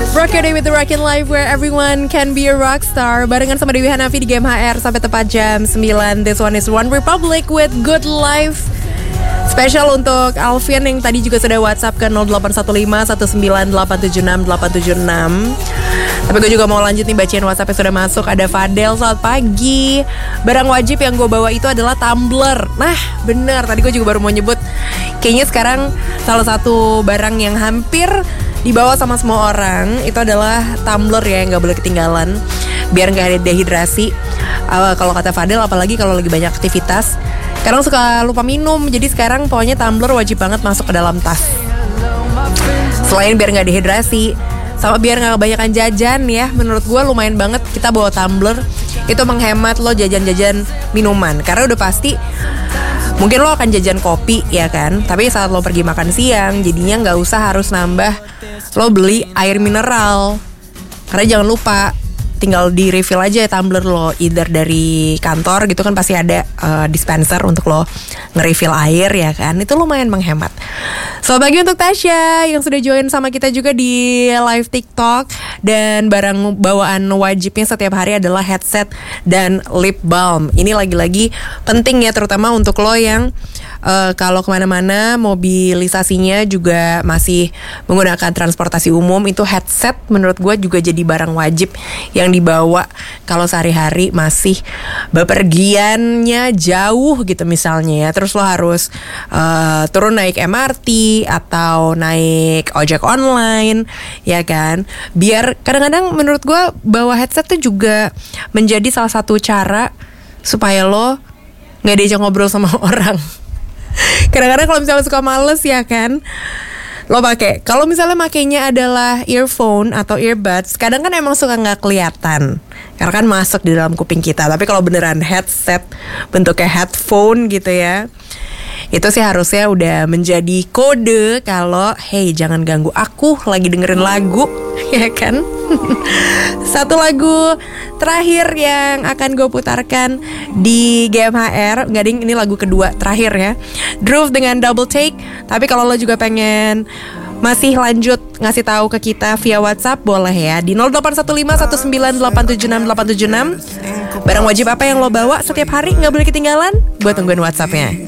Rock Your Day with the Rockin' Life, where everyone can be a rock star. Barengan sama Dewi Hanafi di Game HR sampai tepat jam 9. This one is One Republic with Good Life. Spesial untuk Alfian yang tadi juga sudah WhatsApp ke 0815-198-876-876. Tapi gue juga mau lanjut nih bacain WhatsApp yang sudah masuk. Ada Fadel, selamat pagi. Barang wajib yang gue bawa itu adalah tumbler. Nah bener, tadi gue juga baru mau nyebut. Kayaknya sekarang salah satu barang yang hampir dibawa sama semua orang itu adalah tumbler ya, yang gak boleh ketinggalan biar gak ada dehidrasi. Kalau kata Fadel, apalagi kalau lagi banyak aktivitas, kadang suka lupa minum. Jadi sekarang pokoknya tumbler wajib banget masuk ke dalam tas. Selain biar gak dehidrasi, sama biar gak kebanyakan jajan ya. Menurut gue lumayan banget kita bawa tumbler. Itu menghemat lo jajan-jajan minuman. Karena udah pasti mungkin lo akan jajan kopi ya kan, tapi saat lo pergi makan siang jadinya gak usah harus nambah, lo beli air mineral. Karena jangan lupa tinggal di refill aja tumbler lo, either dari kantor gitu kan pasti ada dispenser untuk lo nge-refill air ya kan. Itu lumayan menghemat. Selamat pagi untuk Tasya yang sudah join sama kita juga di live TikTok. Dan barang bawaan wajibnya setiap hari adalah headset dan lip balm. Ini lagi-lagi penting ya, terutama untuk lo yang kalau kemana-mana mobilisasinya juga masih menggunakan transportasi umum. Itu headset menurut gue juga jadi barang wajib yang dibawa kalau sehari-hari masih bepergiannya jauh gitu misalnya ya. Terus lo harus turun naik MRT atau naik ojek online ya kan. Biar kadang-kadang menurut gue bawa headset tuh juga menjadi salah satu cara supaya lo gak diajak ngobrol sama orang. Kadang-kadang kalau misalnya suka males ya kan, lo pakai. Kalau misalnya makainya adalah earphone atau earbuds, kadang kan emang suka nggak kelihatan karena kan masuk di dalam kuping kita. Tapi kalau beneran headset bentuknya headphone gitu ya, itu sih harusnya udah menjadi kode kalau hey jangan ganggu aku lagi dengerin lagu ya kan. Satu lagu terakhir yang akan gue putarkan di GMHR, nggak ding, ini lagu kedua terakhir ya, Groove dengan Double Take. Tapi kalau lo juga pengen masih lanjut ngasih tahu ke kita via WhatsApp, boleh ya di 0815-198-876-876. Barang wajib apa yang lo bawa setiap hari, nggak boleh ketinggalan. Gue tungguin WhatsAppnya.